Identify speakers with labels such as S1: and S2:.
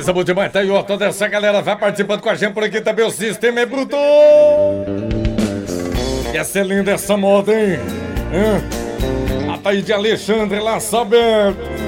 S1: beleza, bom demais. Tá aí, ó, toda essa galera vai participando com a gente por aqui também. O sistema é bruto. E essa é linda essa moda, hein? A Thaís de Alexandre lá, Salberto.